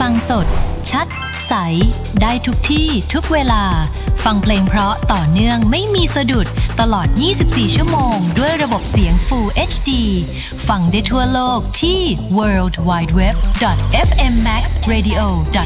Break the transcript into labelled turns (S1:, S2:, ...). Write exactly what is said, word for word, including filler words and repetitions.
S1: ฟังสดชัดใสได้ทุกที่ทุกเวลาฟังเพลงเพราะต่อเนื่องไม่มีสะดุดตลอดยี่สิบสี่ชั่วโมงด้วยระบบเสียง Full เอช ดี ฟังได้ทั่วโลกที่ ดับเบิลยู ดับเบิลยู ดับเบิลยู ดอท เอฟ เอ็ม แม็กซ์ เรดิโอ ดอท